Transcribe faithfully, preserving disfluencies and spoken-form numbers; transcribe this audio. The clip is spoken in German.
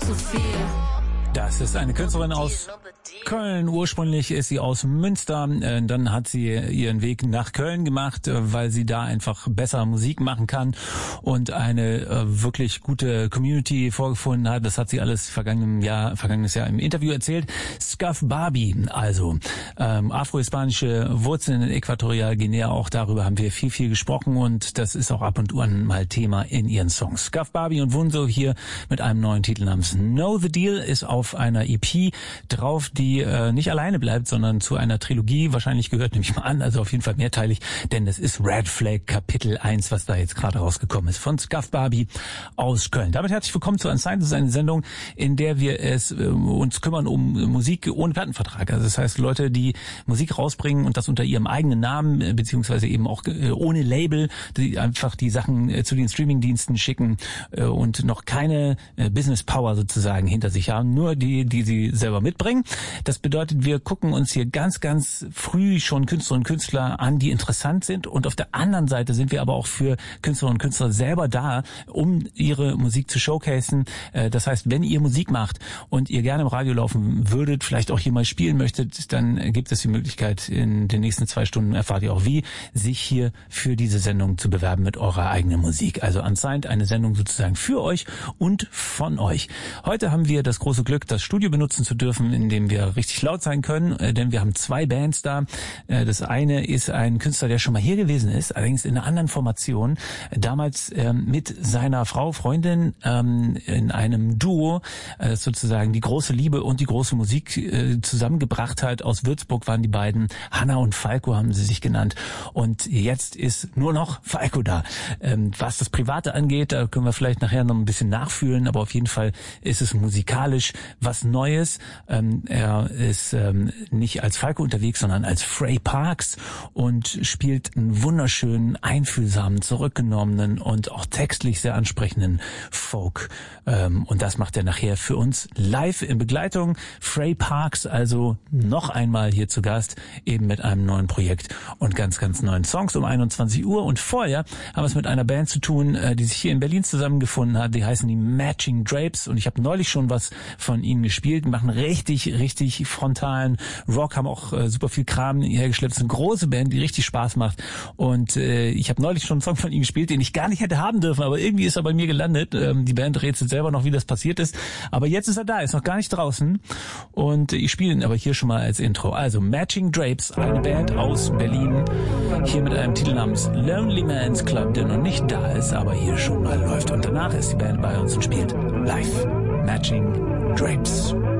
zu viel. Das ist eine Künstlerin aus Köln. Ursprünglich ist sie aus Münster. Dann hat sie ihren Weg nach Köln gemacht, weil sie da einfach besser Musik machen kann und eine wirklich gute Community vorgefunden hat. Das hat sie alles vergangenem Jahr, vergangenes Jahr im Interview erzählt. Scuff Barbie, also ähm, afro-hispanische Wurzeln in Äquatorialguinea. Auch darüber haben wir viel, viel gesprochen und das ist auch ab und an mal Thema in ihren Songs. Scuff Barbie und Wunso hier mit einem neuen Titel namens Know the Deal ist auch auf einer E P drauf, die äh, nicht alleine bleibt, sondern zu einer Trilogie wahrscheinlich gehört, nehme ich mal an, also auf jeden Fall mehrteilig, denn es ist Red Flag Kapitel eins, was da jetzt gerade rausgekommen ist, von Scuff Barbie aus Köln. Damit herzlich willkommen zu Unsigned. Das ist eine Sendung, in der wir es äh, uns kümmern um Musik ohne Plattenvertrag. Also das heißt, Leute, die Musik rausbringen und das unter ihrem eigenen Namen, äh, beziehungsweise eben auch äh, ohne Label, die einfach die Sachen äh, zu den Streamingdiensten schicken äh, und noch keine äh, Business Power sozusagen hinter sich haben, nur die, die sie selber mitbringen. Das bedeutet, wir gucken uns hier ganz, ganz früh schon Künstlerinnen und Künstler an, die interessant sind. Und auf der anderen Seite sind wir aber auch für Künstlerinnen und Künstler selber da, um ihre Musik zu showcasen. Das heißt, wenn ihr Musik macht und ihr gerne im Radio laufen würdet, vielleicht auch hier mal spielen möchtet, dann gibt es die Möglichkeit, in den nächsten zwei Stunden erfahrt ihr auch wie, sich hier für diese Sendung zu bewerben mit eurer eigenen Musik. Also Unsigned, eine Sendung sozusagen für euch und von euch. Heute haben wir das große Glück, das Studio benutzen zu dürfen, in dem wir richtig laut sein können, denn wir haben zwei Bands da. Das eine ist ein Künstler, der schon mal hier gewesen ist, allerdings in einer anderen Formation, damals mit seiner Frau, Freundin in einem Duo, das sozusagen die große Liebe und die große Musik zusammengebracht hat. Aus Würzburg waren die beiden, Hanna und Falco haben sie sich genannt, und jetzt ist nur noch Falco da. Was das Private angeht, da können wir vielleicht nachher noch ein bisschen nachfühlen, aber auf jeden Fall ist es musikalisch was Neues. Ähm, er ist ähm, nicht als Falco unterwegs, sondern als Frey Parks und spielt einen wunderschönen, einfühlsamen, zurückgenommenen und auch textlich sehr ansprechenden Folk. Ähm, und das macht er nachher für uns live in Begleitung. Frey Parks also noch einmal hier zu Gast, eben mit einem neuen Projekt und ganz, ganz neuen Songs um einundzwanzig Uhr. Und vorher haben wir es mit einer Band zu tun, äh, die sich hier in Berlin zusammengefunden hat. Die heißen die Matching Drapes und ich habe neulich schon was von ihnen gespielt, machen richtig, richtig frontalen Rock, haben auch äh, super viel Kram hergeschleppt. Es ist eine große Band, die richtig Spaß macht. Und äh, ich habe neulich schon einen Song von ihnen gespielt, den ich gar nicht hätte haben dürfen, aber irgendwie ist er bei mir gelandet. Ähm, die Band rätselt selber noch, wie das passiert ist. Aber jetzt ist er da, ist noch gar nicht draußen. Und ich spiele ihn aber hier schon mal als Intro. Also Matching Drapes, eine Band aus Berlin, hier mit einem Titel namens Lonely Man's Club, der noch nicht da ist, aber hier schon mal läuft. Und danach ist die Band bei uns und spielt live. Matching Drapes.